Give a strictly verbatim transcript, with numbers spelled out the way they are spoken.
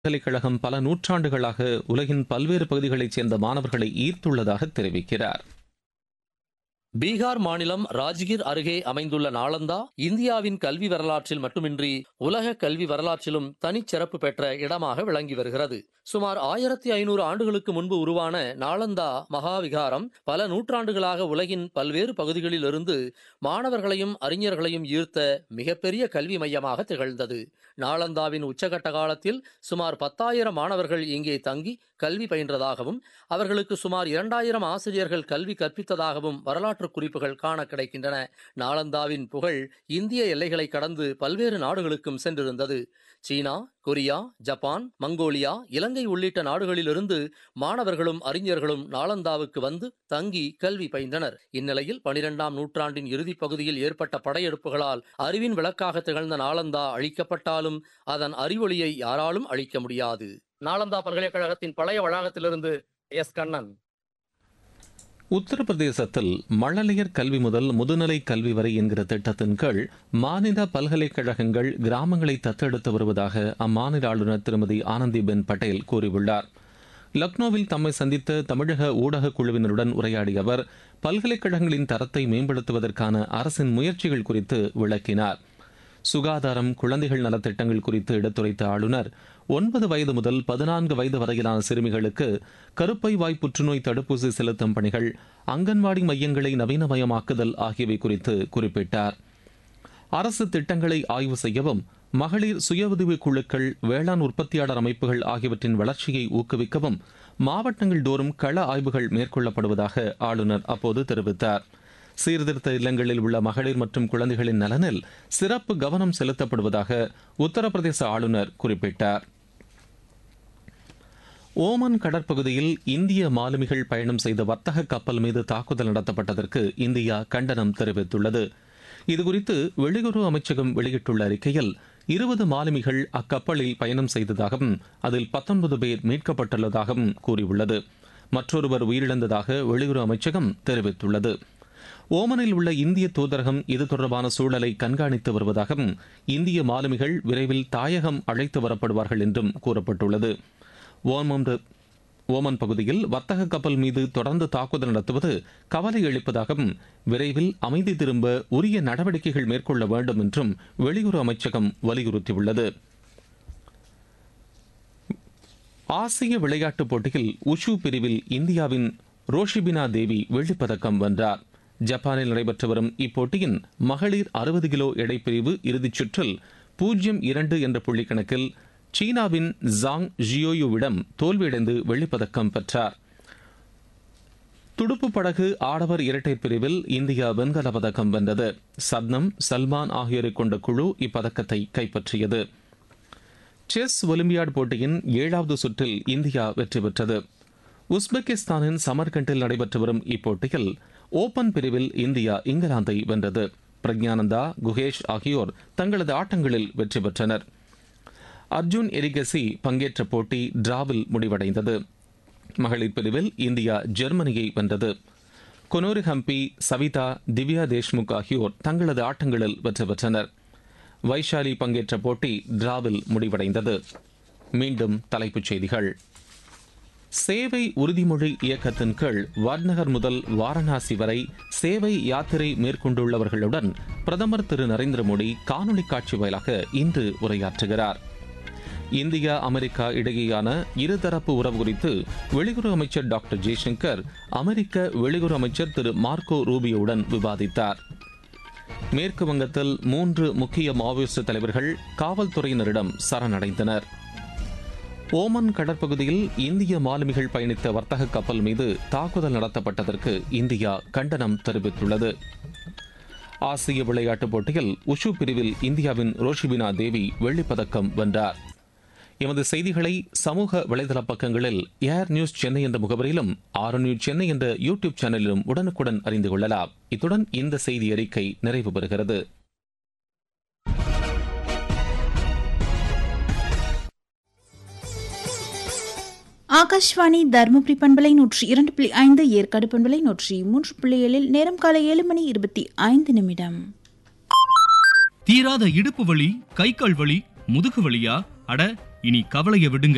பல்கலைக்கழகம் பல நூற்றாண்டுகளாக உலகின் பல்வேறு பகுதிகளைச் சேர்ந்த மாணவர்களை ஈர்த்துள்ளதாக தெரிவிக்கிறார். பீகார் மாநிலம் ராஜ்கிர் அருகே அமைந்துள்ள நாளந்தா இந்தியாவின் கல்வி வரலாற்றில் மட்டுமின்றி உலக கல்வி வரலாற்றிலும் தனிச்சிறப்பு பெற்ற இடமாக விளங்கி வருகிறது. சுமார் ஆயிரத்தி ஐநூறு ஆண்டுகளுக்கு முன்பு உருவான நாளந்தா மகாவிகாரம் பல நூற்றாண்டுகளாக உலகின் பல்வேறு பகுதிகளில் இருந்து மாணவர்களையும் அறிஞர்களையும் ஈர்த்த மிகப்பெரிய கல்வி மையமாக திகழ்ந்தது. நாளந்தாவின் உச்சகட்ட காலத்தில் சுமார் பத்தாயிரம் மாணவர்கள் இங்கே தங்கி கல்வி பயின்றதாகவும் அவர்களுக்கு சுமார் இரண்டாயிரம் ஆசிரியர்கள் கல்வி கற்பித்ததாகவும் வரலாற்று குறிப்புகள் காண கிடைக்கின்றன. நாளந்தாவின் புகழ் இந்திய எல்லைகளை கடந்து பல்வேறு நாடுகளுக்கும் சென்றிருந்தது. சீனா, கொரியா, ஜப்பான், மங்கோலியா, இலங்கை உள்ளிட்ட நாடுகளிலிருந்து மாணவர்களும் அறிஞர்களும் நாளந்தாவுக்கு வந்து தங்கி கல்வி பயின்றனர். இந்நிலையில் பனிரெண்டாம் நூற்றாண்டின் இறுதிப் பகுதியில் ஏற்பட்ட படையெடுப்புகளால் அறிவின் விளக்காக திகழ்ந்த நாளந்தா அழிக்கப்பட்டாலும் அதன் அறிவொளியை யாராலும் அழிக்க முடியாது. நாளந்தா பல்கலைக்கழகத்தின் பழைய வளாகத்திலிருந்து எஸ் கண்ணன். உத்தரப்பிரதேசத்தில் மழலையர் கல்வி முதல் முதுநிலை கல்வி வரை என்கிற திட்டத்தின் கீழ் மாநில பல்கலைக்கழகங்கள் கிராமங்களை தத்தெடுத்து வருவதாக அம்மாநில ஆளுநர் திருமதி ஆனந்திபென் பட்டேல் கூறியுள்ளார். லக்னோவில் தம்மை சந்தித்த தமிழக ஊடக குழுவினருடன் உரையாடிய அவர் பல்கலைக்கழகங்களின் தரத்தை மேம்படுத்துவதற்கான அரசின் முயற்சிகள் குறித்து விளக்கினார். சுகாதாரம், குழந்தைகள் நலத்திட்டங்கள் குறித்து எடுத்துரைத்த ஆளுநர் ஒன்பது வயது முதல் பதினான்கு வயது வரையிலான சிறுமிகளுக்கு கருப்பை வாய் புற்றுநோய் தடுப்பூசி செலுத்தும் பணிகள், அங்கன்வாடி மையங்களை நவீனமயமாக்குதல் ஆகியவை குறித்து குறிப்பிட்டார். அரசு திட்டங்களை ஆய்வு செய்யவும், மகளிர் சுய உதவிக் குழுக்கள், வேளாண் உற்பத்தியாளர் அமைப்புகள் ஆகியவற்றின் வளர்ச்சியை ஊக்குவிக்கவும் மாவட்டங்கள் தோறும் கள ஆய்வுகள் மேற்கொள்ளப்படுவதாக ஆளுநர் அப்போது தெரிவித்தார். சீர்திருத்த இல்லங்களில் உள்ள மகளிர் மற்றும் குழந்தைகளின் நலனில் சிறப்பு கவனம் செலுத்தப்படுவதாக உத்தரப்பிரதேச ஆளுநர் குறிப்பிட்டார். ஓமன் கடற்பகுதியில் இந்திய மாலுமிகள் பயணம் செய்த வர்த்தக கப்பல் மீது தாக்குதல் நடத்தப்பட்டதற்கு இந்தியா கண்டனம் தெரிவித்துள்ளது. இதுகுறித்து வெளியுறவு அமைச்சகம் வெளியிட்டுள்ள அறிக்கையில் இருபது மாலுமிகள் அக்கப்பலில் பயணம் செய்ததாகவும் அதில் பத்தொன்பது பேர் மீட்கப்பட்டுள்ளதாகவும் கூறியுள்ளது. மற்றொருவர் உயிரிழந்ததாக வெளியுறவு அமைச்சகம் தெரிவித்துள்ளது. ஓமனில் உள்ள இந்திய தூதரகம் இது தொடர்பான சூழலை கண்காணித்து வருவதாகவும் இந்திய மாலுமிகள் விரைவில் தாயகம் அழைத்து வரப்படுவார்கள் என்றும் கூறப்பட்டுள்ளது. ஓமன் பகுதியில் வர்த்தக கப்பல் மீது தொடர்ந்து தாக்குதல் நடத்துவது கவலை அளிப்பதாகவும் விரைவில் அமைதி திரும்ப உரிய நடவடிக்கைகள் மேற்கொள்ள வேண்டும் என்றும் வெளியுறவு அமைச்சகம் வலியுறுத்தியுள்ளது. ஆசிய விளையாட்டுப் போட்டியில் உஷு பிரிவில் இந்தியாவின் ரோஷிபினா தேவி வெள்ளிப்பதக்கம் வென்றார். ஜப்பானில் நடைபெற்று வரும் இப்போட்டியின் மகளிர் அறுபது கிலோ எடைப்பிரிவு இறுதிச் சுற்றில் பூஜ்ஜியம் இரண்டு என்ற புள்ளி கணக்கில் சீனாவின் ஜாங் ஜியோயுவிடம் தோல்வியடைந்து வெள்ளிப்பதக்கம் பெற்றார். துடுப்பு படகு ஆடவர் இரட்டையர் பிரிவில் இந்தியா வெண்கல பதக்கம் வென்றது. சத்னம், சல்மான் ஆகியோரை கொண்ட குழு இப்பதக்கத்தை கைப்பற்றியது. செஸ் ஒலிம்பியாட் போட்டியின் ஏழாவது சுற்றில் இந்தியா வெற்றி பெற்றது. உஸ்பெகிஸ்தானின் சமர்கண்டில் நடைபெற்று வரும் இப்போட்டியில் ஓபன் பிரிவில் இந்தியா இங்கிலாந்தை வென்றது. பிரக்ஞானந்தா, குகேஷ் ஆகியோர் தங்களது ஆட்டங்களில் வெற்றி பெற்றனர். அர்ஜுன் எரிகசி பங்கேற்ற போட்டி டிராவில் முடிவடைந்தது. மகளிர் பிரிவில் இந்தியா ஜெர்மனியை வென்றது. கொனோரி ஹம்பி, சவிதா, திவ்யா தேஷ்முக் ஆகியோர் தங்களது ஆட்டங்களில் வெற்றி பெற்றனர். வைஷாலி பங்கேற்ற போட்டி டிராவில் முடிவடைந்தது. மீண்டும் தலைப்புச் செய்திகள். சேவை உறுதிமொழி இயக்கத்தின் கீழ் வாட்நகர் முதல் வாரணாசி வரை சேவை யாத்திரை மேற்கொண்டுள்ளவர்களுடன் பிரதமர் திரு நரேந்திர மோடி காணொலி காட்சி வாயிலாக இன்று உரையாற்றுகிறார். இந்தியா அமெரிக்கா இடையேயான இருதரப்பு உறவு குறித்து வெளியுறவு அமைச்சர் டாக்டர் ஜெய்சங்கர் அமெரிக்க வெளியுறவு அமைச்சர் திரு மார்க்கோ ரூபியோவுடன் விவாதித்தார். மேற்கு வங்கத்தில் மூன்று முக்கிய மாவோயிஸ்ட் தலைவர்கள் காவல்துறையினரிடம் சரணடைந்தனர். ஓமன் கடற்பகுதியில் இந்திய மாலுமிகள் பயணித்த வர்த்தக கப்பல் மீது தாக்குதல் நடத்தப்பட்டதற்கு இந்தியா கண்டனம் தெரிவித்துள்ளது. ஆசிய விளையாட்டுப் போட்டியில் உஷு பிரிவில் இந்தியாவின் ரோஷிபினா தேவி வெள்ளிப்பதக்கம் வென்றார். எமது செய்திகளை சமூக வலைதள பக்கங்களில் ஏர் நியூஸ் சென்னை என்ற முகவரியிலும் ஆர் நியூஸ் சென்னை என்ற யூடியூப் சேனலிலும் உடனுக்குடன் அறிந்து கொள்ளலாம். இத்துடன் இந்த செய்தி அறிக்கை நிறைவு பெறுகிறது. ஆகாஷ்வாணி தருமபுரி பண்பலை நூற்றி இரண்டு புள்ளி ஐந்து, ஏற்காடு பண்பலை நூற்றி மூன்று புள்ளி ஏழில் நேரம் காலை ஏழு மணி இருபத்தி ஐந்து நிமிடம். தீராத இடுப்பு வலி, கை கால் வலி, முதுகு வலியா? அட, இனி கவலைய விடுங்க.